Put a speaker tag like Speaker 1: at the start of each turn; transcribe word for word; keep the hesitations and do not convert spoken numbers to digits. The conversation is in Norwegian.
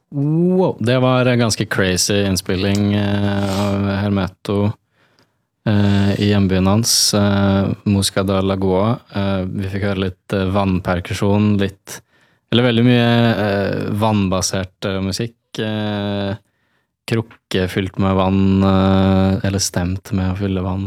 Speaker 1: Wow, det var en ganske crazy innspilling eh, av Hermeto eh, i hjembyen hans, eh, Música da Lagoa. Eh, vi fikk høre litt eh, vannperkusjon, litt, eller veldig mye eh, vannbasert eh, musikk. Eh, krukke fylt med vann, eh, eller stemt med å fylle vann.